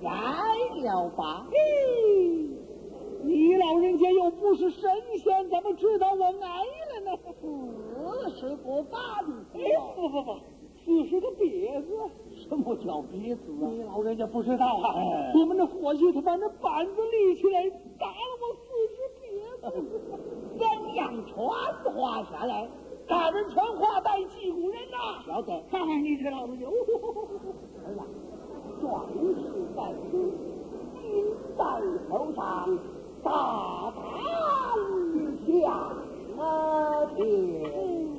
再了吧。 你老人家又不是神仙，怎么知道我挨了呢？ 是不办不，此时的别子。 什么叫别子啊？ 你老人家不知道啊！我们的伙计他把那板子立起来，打了我40别子。 怎样传话下来？大人传话带击鼓人呐！ 晓得。你这老人家， 哎呀，壮士在此，金在头上，大胆向前。